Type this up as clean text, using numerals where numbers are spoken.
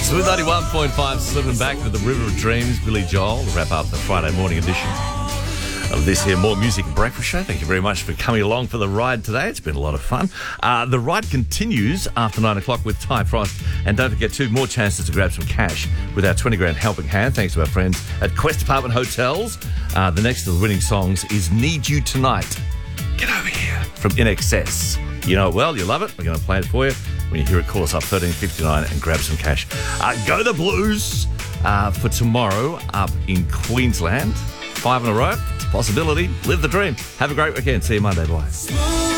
Smooth 91.5, slipping back to the River of Dreams, Billy Joel, to wrap up the Friday morning edition of this here More Music Breakfast Show. Thank you very much for coming along for the ride today. It's been a lot of fun. The ride continues after 9 o'clock with Ty Frost. And don't forget, 2 more chances to grab some cash with our 20 grand helping hand, thanks to our friends at Quest Apartment Hotels. The next of the winning songs is Need You Tonight. Get over here from INXS. You know it well, you love it. We're going to play it for you. When you hear it, call us up 1359 and grab some cash. Go the Blues for tomorrow up in Queensland. 5 in a row. It's a possibility. Live the dream. Have a great weekend. See you Monday. Bye.